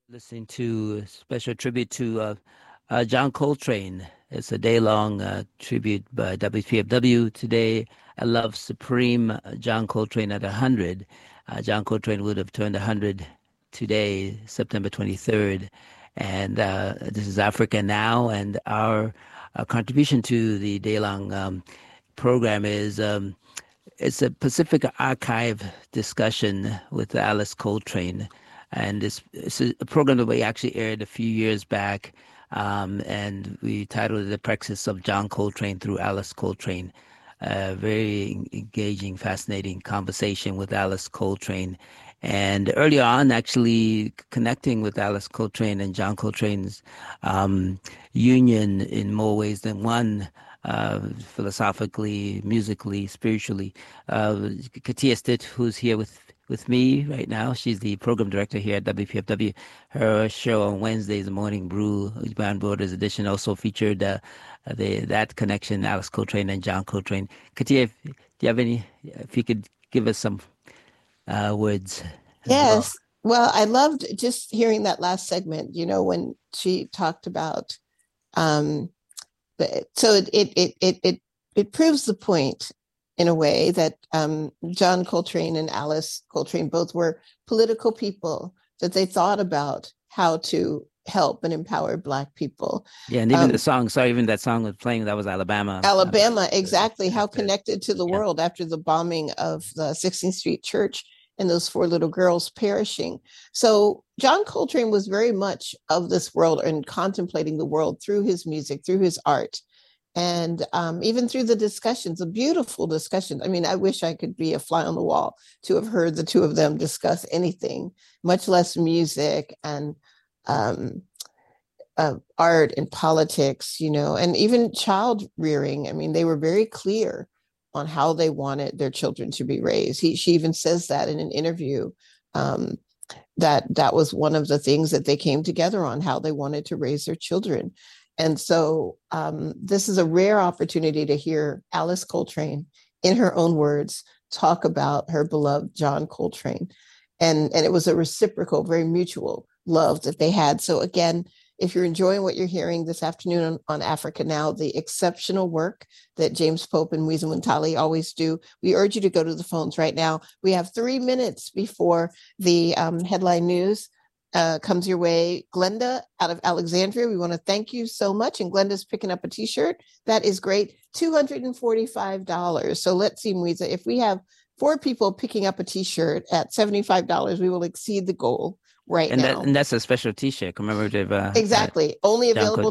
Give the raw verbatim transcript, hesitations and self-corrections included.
Listening to a special tribute to uh, uh, John Coltrane. It's a day-long uh, tribute by W P F W. Today, I love Supreme uh, John Coltrane at one hundred. Uh, John Coltrane would have turned one hundred today, September twenty-third. And uh, this is Africa Now, and our, uh contribution to the day-long um, program is um, it's a Pacific Archive discussion with Alice Coltrane, and it's, it's a program that we actually aired a few years back, um, and we titled it "The Praxis of John Coltrane Through Alice Coltrane." A very engaging, fascinating conversation with Alice Coltrane. And earlier on, actually connecting with Alice Coltrane and John Coltrane's um, union in more ways than one, uh, philosophically, musically, spiritually. Uh, Katia Stitt, who's here with, with me right now, she's the program director here at W P F W. Her show on Wednesdays, The Morning Brew, Beyond Borders edition, also featured uh, the that connection, Alice Coltrane and John Coltrane. Katia, if, do you have any, if you could give us some uh, words as well? Yes. Well, I loved just hearing that last segment, you know, when she talked about um the, so it it it it it, it proves the point in a way that um John Coltrane and Alice Coltrane both were political people, that they thought about how to help and empower Black people. Yeah, and even the Um, song, sorry, even that song was playing, that was Alabama. Uh, Alabama, exactly, how after, connected to the yeah. world after the bombing of the sixteenth Street Church and those four little girls perishing. So John Coltrane was very much of this world and contemplating the world through his music, through his art, and um, even through the discussions, a beautiful discussion. I mean, I wish I could be a fly on the wall to have heard the two of them discuss anything, much less music and um, uh, art and politics, you know, and even child rearing. I mean, they were very clear on how they wanted their children to be raised. He, she even says that in an interview, um, that that was one of the things that they came together on, how they wanted to raise their children. And so um, this is a rare opportunity to hear Alice Coltrane, in her own words, talk about her beloved John Coltrane. And, and it was a reciprocal, very mutual love that they had. So again, if you're enjoying what you're hearing this afternoon on, on Africa Now, the exceptional work that James Pope and Wiza Muntali always do, we urge you to go to the phones right now. We have three minutes before the um, headline news uh, comes your way. Glenda out of Alexandria, we want to thank you so much. And Glenda's picking up a t-shirt. That is great. two hundred forty-five dollars. So let's see, Wiza, if we have four people picking up a t-shirt at seventy-five dollars, we will exceed the goal right And now. that and that's a special T-shirt commemorative. Uh, Exactly. Only John available